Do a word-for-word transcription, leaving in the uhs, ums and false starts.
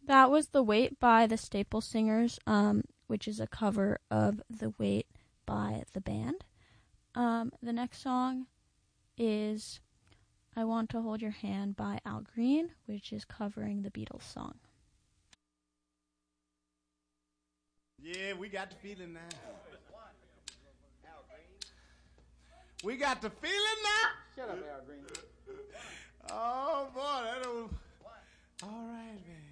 That was The Weight by the Staple Singers, um, which is a cover of The Weight by the band. Um, the next song is I Want to Hold Your Hand by Al Green, which is covering the Beatles song. Yeah, we got the feeling now. We got the feeling now. Shut up, Al Green. Oh, boy. That was... All right, man.